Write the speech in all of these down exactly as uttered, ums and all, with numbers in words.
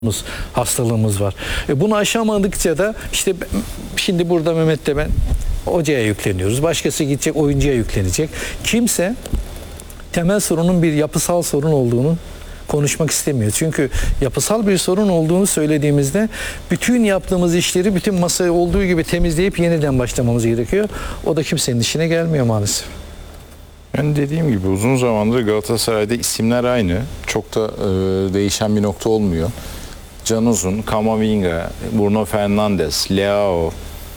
hastalığımız var. E bunu aşamadıkça da işte şimdi burada Mehmet'le ben hocaya yükleniyoruz. Başkası gidecek oyuncuya yüklenecek. Kimse temel sorunun bir yapısal sorun olduğunu konuşmak istemiyor. Çünkü yapısal bir sorun olduğunu söylediğimizde bütün yaptığımız işleri bütün masaya olduğu gibi temizleyip yeniden başlamamız gerekiyor. O da kimsenin işine gelmiyor maalesef. Yani dediğim gibi uzun zamandır Galatasaray'da isimler aynı. Çok da e, değişen bir nokta olmuyor. Can Uzun, Camavinga, Bruno Fernandes, Leao.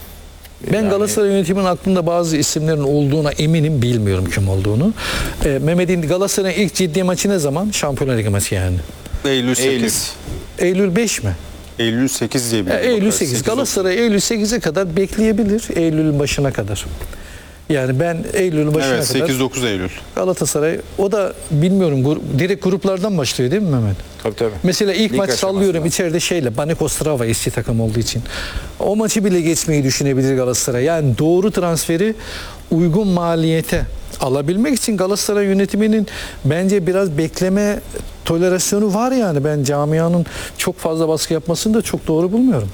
Ben Yani... Galatasaray yönetiminin aklında bazı isimlerin olduğuna eminim, bilmiyorum kim olduğunu. E, Mehmet'in Galatasaray'ın ilk ciddi maçı ne zaman? Şampiyonlar Ligi maçı yani. Eylül sekiz. Eylül, Eylül beş mi? Eylül sekiz diye biliyorum. E, Eylül sekiz. Galatasaray Eylül sekize kadar bekleyebilir. Eylül'ün başına kadar. Yani ben Eylül'ün başına evet, kadar. sekiz dokuz Eylül. Galatasaray o da bilmiyorum gru, direkt gruplardan başlıyor değil mi Mehmet? Tabii tabii. Mesela ilk Lig maç sallıyorum aşamasında. içeride şeyle Baneko Strava eski takım olduğu için. O maçı bile geçmeyi düşünebilir Galatasaray. Yani doğru transferi uygun maliyete alabilmek için Galatasaray yönetiminin bence biraz bekleme tolerasyonu var yani. Ben camianın çok fazla baskı yapmasını da çok doğru bulmuyorum.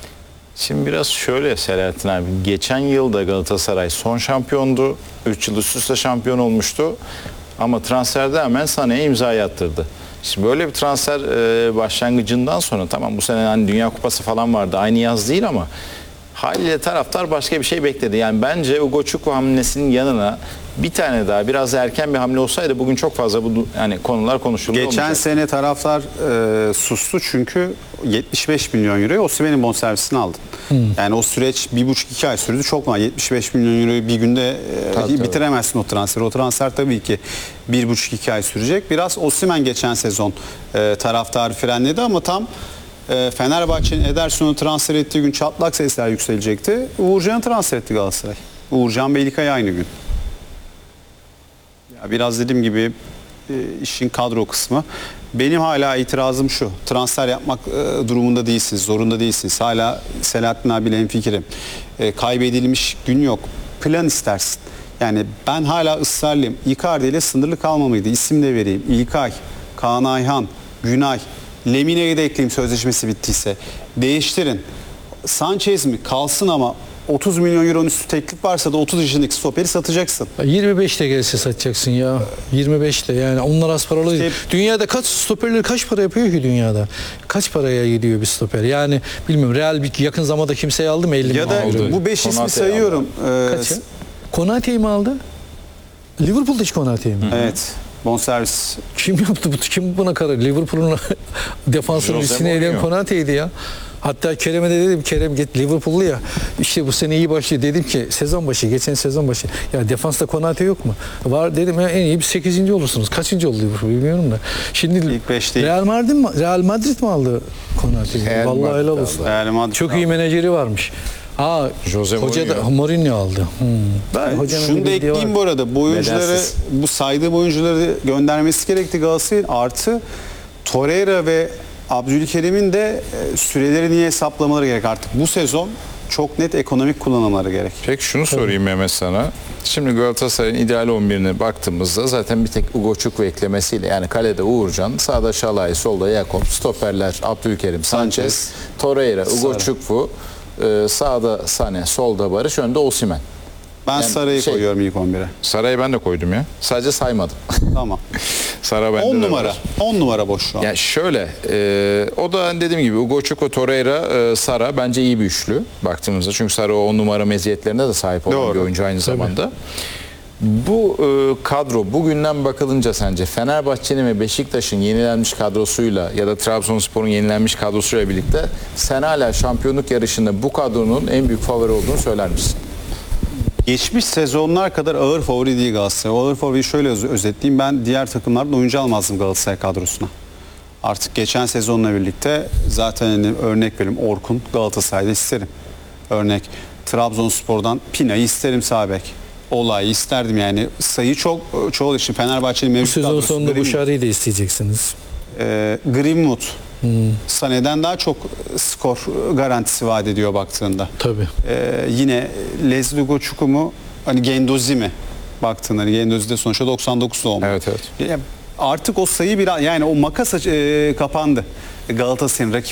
Şimdi biraz şöyle Selahattin abi. Geçen yıl da Galatasaray son şampiyondu. üç yıl üst üste şampiyon olmuştu. Ama transferde hemen Sané'ye imza attırdı. Şimdi böyle bir transfer e, başlangıcından sonra tamam bu sene hani Dünya Kupası falan vardı. Aynı yaz değil ama haliyle taraftar başka bir şey bekledi. Yani bence Ugo Çukwu hamlesinin yanına bir tane daha biraz erken bir hamle olsaydı bugün çok fazla bu yani konular konuşulurdu. Geçen olmayacak. sene taraftar e, sustu çünkü yetmiş beş milyon euroya Osimhen'in bonservisini aldın. Hmm. Yani o süreç bir buçuk iki ay sürdü. Çok mu? yetmiş beş milyon euroyu bir günde e, tabii, bitiremezsin o transferi. O transfer tabii ki bir buçuk iki ay sürecek. Biraz Osimhen geçen sezon e, taraftarı frenledi ama tam e, Fenerbahçe'nin Ederson'u transfer ettiği gün çatlak sesler yükselecekti. Uğurcan'ı transfer etti Galatasaray. Uğurcan ve İlkay aynı gün. Ya biraz dediğim gibi e, işin kadro kısmı. Benim hala itirazım şu. Transfer yapmak e, durumunda değilsiniz, zorunda değilsiniz. Hala Selahattin abiyle hemfikirim. E, kaybedilmiş gün yok. Plan istersin. Yani ben hala ısrarlıyım. Icardi ile sınırlı kalmamalıydı. İsim de vereyim. İlkay, Kaan Ayhan, Günay, Lemine'yi de ekleyeyim sözleşmesi bittiyse. Değiştirin. Sanchez mi? Kalsın ama otuz milyon euronun üstü teklif varsa da otuz yaşındaki stoperi satacaksın. yirmi beşte gelse satacaksın ya. yirmi beşte yani onlar az paralı. İşte, dünyada kaç stoperler kaç para yapıyor ki dünyada? Kaç paraya gidiyor bir stoper? Yani bilmiyorum Real bir yakın zamanda kimseyi aldı mı elli ya da aldı. bu beş ismi Konate'yi sayıyorum. Ee, Kaç ya? Konate'yi mi aldı? Liverpool'da hiç Konate'yi mi? Evet. Bonservis. Kim yaptı bu? Kim buna karar? Liverpool'un defansının Jose üstüne eden Mourinho. Konate'ydi ya. Hatta Kerem'e de dedim, Kerem git Liverpool'lu ya. İşte bu sene iyi başlıyor. Dedim ki sezon başı, geçen sezon başı. Ya defansta Konate yok mu? Var dedim ya en iyi bir sekizinci olursunuz. Kaçıncı oldu Liverpool bilmiyorum da. Şimdi İlk beş değil. Real Madrid mi, Real Madrid mi aldı Konate'yi? Real Vallahi Madrid helal aldı. olsun. Real Madrid Çok aldı. iyi menajeri varmış. Aa, Jose hoca da Mourinho. Mourinho aldı. Hmm. Ben Hocanın şunu bir da bildiği ekleyeyim var. bu arada. Bu oyuncuları, Bedelsiz. bu saydığım oyuncuları göndermesi gerekti Galatasaray'ın. Artı Torreira ve Abdülkerim'in de e, sürelerini iyi hesaplamaları gerek artık. Bu sezon çok net ekonomik kullanımları gerek. Peki şunu sorayım Mehmet sana. Şimdi Galatasaray'ın ideal on birine baktığımızda zaten bir tek Ugo Çukwu eklemesiyle yani kalede Uğurcan, sağda Şalay, solda Yakup, stoperler Abdülkerim, Sanchez, Sanchez, Torreira, Ugo Sara. Çukwu, e, sağda Sané, solda Barış, önde Osimhen. Ben Yani Saray'ı şey- koyuyorum ilk on bire. Saray'ı ben de koydum ya. Sadece saymadım. Tamam. Sara bende on de numara. var. on numara boş şu an. Yani şöyle, e, o da dediğim gibi Ugo Çukwu, Torreira, e, Sara bence iyi bir üçlü baktığımızda. Çünkü Sara o on numara meziyetlerine de sahip olan Doğru. bir oyuncu aynı zamanda. Bu e, kadro bugünden bakılınca sence Fenerbahçe'nin ve Beşiktaş'ın yenilenmiş kadrosuyla ya da Trabzonspor'un yenilenmiş kadrosuyla birlikte sen hala şampiyonluk yarışında bu kadronun en büyük favori olduğunu söyler misin? Geçmiş sezonlar kadar ağır favori değil Galatasaray. O ağır favoriyi şöyle öz- özetleyeyim. Ben diğer takımlardan oyuncu almazdım Galatasaray kadrosuna. Artık geçen sezonla birlikte zaten hani örnek vereyim Orkun Galatasaray'da isterim. Örnek Trabzonspor'dan Pina'yı isterim sağ bek. Olayı isterdim yani. Sayı çok çoğu için Fenerbahçe'nin Bu mevcut sezon kadrosu sonunda bu Greenwood. şarıyı da isteyeceksiniz. Ee, Greenwood. Sané'den daha çok skor garantisi vaat ediyor baktığında. Tabii. Ee, yine Leslie Ugo Çukwu mu hani Gendozi mi baktığında hani Gendozi de sonuçta doksan dokuz doğumlu. Evet evet. Ya artık o sayı biraz, yani o makas e, kapandı. Galatasaray'ın rakip